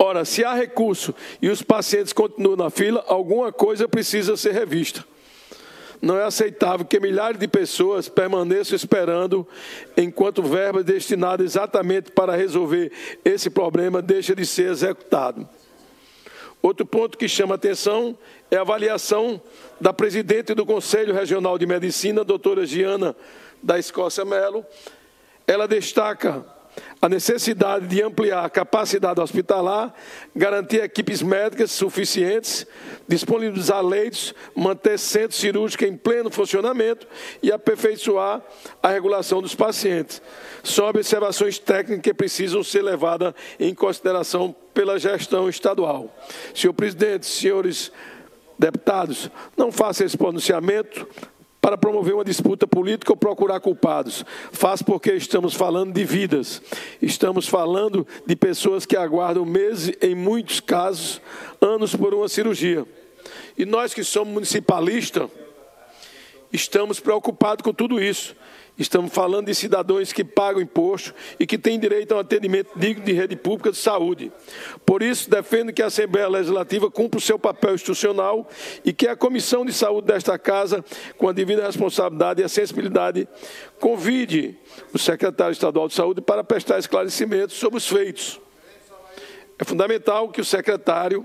Ora, se há recurso e os pacientes continuam na fila, alguma coisa precisa ser revista. Não é aceitável que milhares de pessoas permaneçam esperando enquanto verba destinada exatamente para resolver esse problema deixa de ser executado. Outro ponto que chama atenção é a avaliação da presidente do Conselho Regional de Medicina, doutora Giana da Escócia Melo. Ela destaca a necessidade de ampliar a capacidade hospitalar, garantir equipes médicas suficientes, disponibilizar leitos, manter centros cirúrgicos em pleno funcionamento e aperfeiçoar a regulação dos pacientes. São observações técnicas que precisam ser levadas em consideração pela gestão estadual. Senhor presidente, senhores deputados, não façam esse pronunciamento para promover uma disputa política ou procurar culpados. Faz porque estamos falando de vidas. Estamos falando de pessoas que aguardam meses, em muitos casos, anos por uma cirurgia. E nós que somos municipalistas, estamos preocupados com tudo isso. Estamos falando de cidadãos que pagam imposto e que têm direito a um atendimento digno de rede pública de saúde. Por isso, defendo que a Assembleia Legislativa cumpra o seu papel institucional e que a Comissão de Saúde desta Casa, com a devida responsabilidade e a sensibilidade, convide o secretário estadual de Saúde para prestar esclarecimentos sobre os feitos. É fundamental que o secretário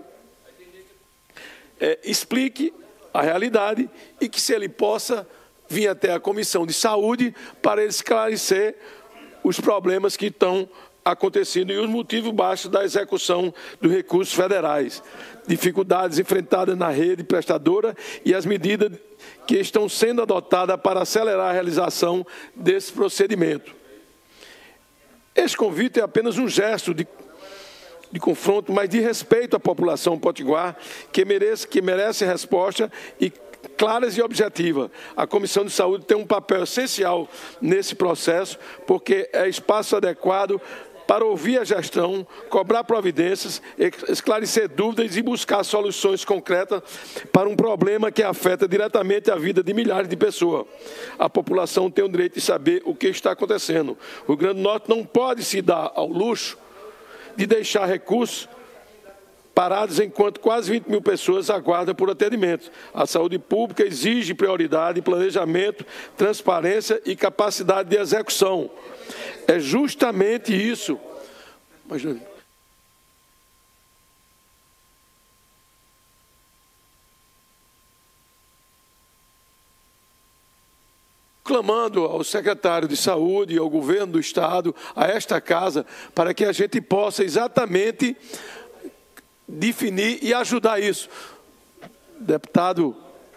explique a realidade e que, se ele possa, vir até a Comissão de Saúde para esclarecer os problemas que estão acontecendo e os motivos baixos da execução dos recursos federais, dificuldades enfrentadas na rede prestadora e as medidas que estão sendo adotadas para acelerar a realização desse procedimento. Este convite é apenas um gesto de confronto, mas de respeito à população potiguar, que merece resposta e claras e objetivas. A Comissão de Saúde tem um papel essencial nesse processo, porque é espaço adequado para ouvir a gestão, cobrar providências, esclarecer dúvidas e buscar soluções concretas para um problema que afeta diretamente a vida de milhares de pessoas. A população tem o direito de saber o que está acontecendo. O Rio Grande do Norte não pode se dar ao luxo de deixar recursos parados enquanto quase 20 mil pessoas aguardam por atendimento. A saúde pública exige prioridade, planejamento, transparência e capacidade de execução. É justamente isso. Clamando ao secretário de Saúde, ao governo do Estado, a esta Casa, para que a gente possa exatamente definir e ajudar isso. Deputado,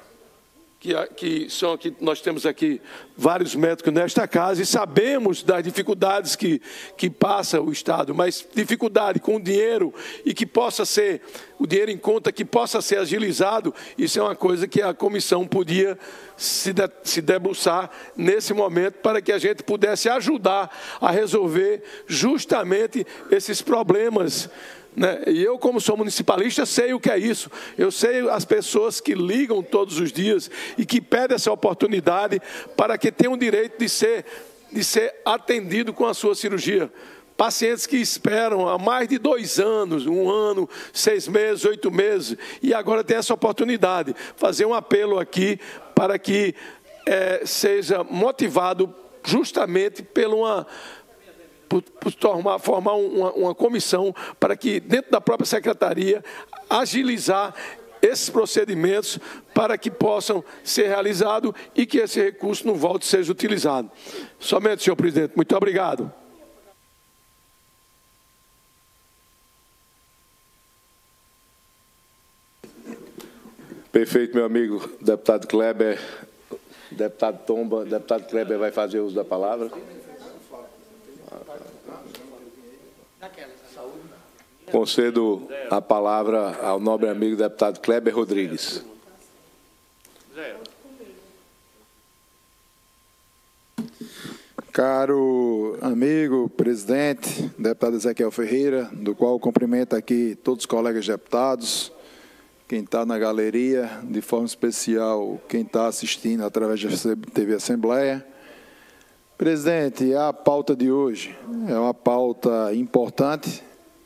nós temos aqui vários médicos nesta casa e sabemos das dificuldades que passa o Estado, mas dificuldade com o dinheiro e que possa ser, o dinheiro em conta que possa ser agilizado, isso é uma coisa que a comissão podia se debruçar nesse momento para que a gente pudesse ajudar a resolver justamente esses problemas, né? E eu, como sou municipalista, sei o que é isso. Eu sei as pessoas que ligam todos os dias e que pedem essa oportunidade para que tenham o direito de ser atendido com a sua cirurgia. Pacientes que esperam há mais de 2 anos, 1 ano, 6 meses, 8 meses, e agora tem essa oportunidade. Fazer um apelo aqui para que seja motivado justamente formar uma comissão para que, dentro da própria secretaria, agilizar esses procedimentos para que possam ser realizados e que esse recurso não volte a ser utilizado. Somente, senhor presidente. Muito obrigado. Perfeito, meu amigo deputado Kleber. Deputado Tomba, deputado Kleber vai fazer uso da palavra. Concedo a palavra ao nobre amigo deputado Kleber Rodrigues. Caro amigo, presidente, deputado Ezequiel Ferreira, do qual cumprimento aqui todos os colegas deputados, quem está na galeria, de forma especial quem está assistindo através da TV Assembleia. Presidente, a pauta de hoje é uma pauta importante,